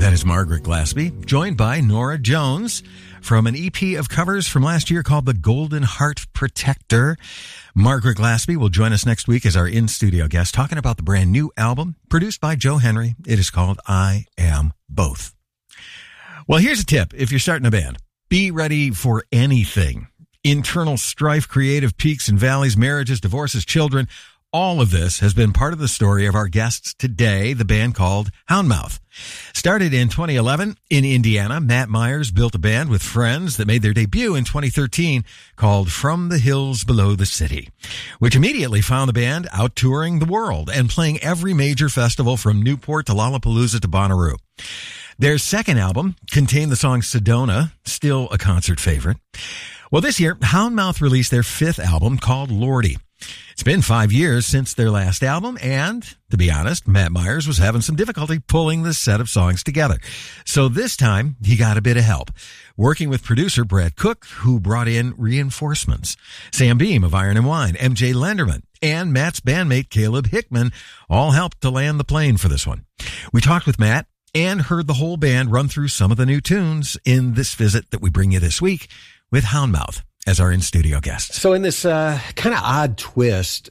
That is Margaret Glaspie, joined by Nora Jones from an EP of covers from last year called The Golden Heart Protector. Margaret Glaspie will join us next week as our in-studio guest, talking about the brand new album produced by Joe Henry. It is called I Am Both. Well, here's a tip. If you're starting a band, be ready for anything. Internal strife, creative peaks and valleys, marriages, divorces, children. All of this has been part of the story of our guests today, the band called Houndmouth. Started in 2011 in Indiana, Matt Myers built a band with friends that made their debut in 2013 called From the Hills Below the City, which immediately found the band out touring the world and playing every major festival from Newport to Lollapalooza to Bonnaroo. Their second album contained the song Sedona, still a concert favorite. Well, this year, Houndmouth released their fifth album called Lordy. It's been 5 years since their last album, and, to be honest, Matt Myers was having some difficulty pulling this set of songs together. So this time, he got a bit of help, working with producer Brad Cook, who brought in reinforcements. Sam Beam of Iron and Wine, MJ Lenderman, and Matt's bandmate Caleb Hickman all helped to land the plane for this one. We talked with Matt and heard the whole band run through some of the new tunes in this visit that we bring you this week with Houndmouth as our in-studio guest. So in this kind of odd twist,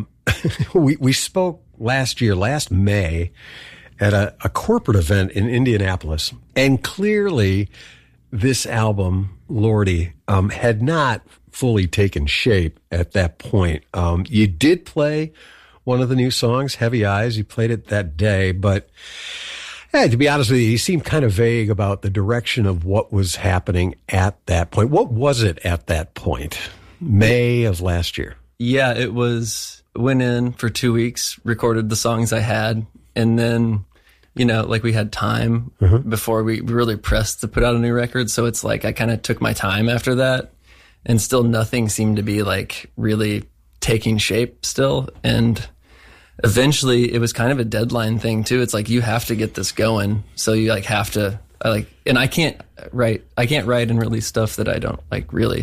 we spoke last May, at a corporate event in Indianapolis. And clearly, this album, Lordy, had not fully taken shape at that point. You did play one of the new songs, Heavy Eyes. You played it that day, but to be honest with you seemed kind of vague about the direction of what was happening at that point. What was it at that point? May of last year. Yeah, it was, went in for 2 weeks, recorded the songs I had, and then, we had time before we really pressed to put out a new record. So it's like I kind of took my time after that, and still nothing seemed to be really taking shape still. And eventually it was kind of a deadline thing too. It's you have to get this going. So you have to, and I can't write and release stuff that I don't really,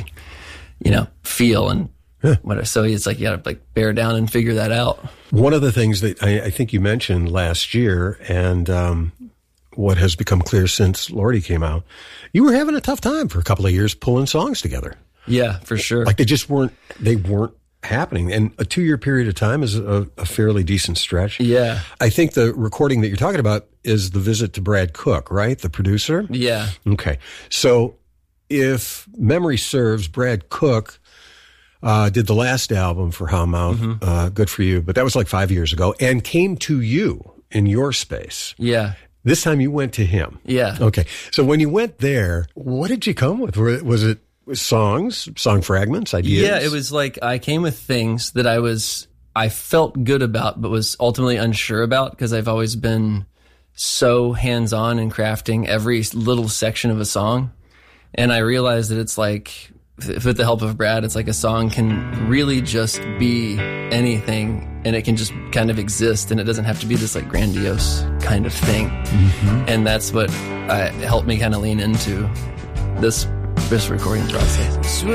feel and whatever. So it's you gotta bear down and figure that out. One of the things that I think you mentioned last year and, what has become clear since Lordy came out, you were having a tough time for a couple of years pulling songs together. Yeah, for sure. They weren't happening. And a 2-year period of time is a fairly decent stretch. Yeah. I think the recording that you're talking about is the visit to Brad Cook, right? The producer? Yeah. Okay. So if memory serves, Brad Cook did the last album for Houndmouth, Good For You, but that was 5 years ago, and came to you in your space. Yeah. This time you went to him. Yeah. Okay. So when you went there, what did you come with? Was it songs, song fragments, ideas? Yeah, it was I came with things that I felt good about, but was ultimately unsure about because I've always been so hands-on in crafting every little section of a song. And I realized that it's with the help of Brad, it's a song can really just be anything, and it can just kind of exist, and it doesn't have to be this grandiose kind of thing. And that's what helped me kind of lean into this recording process.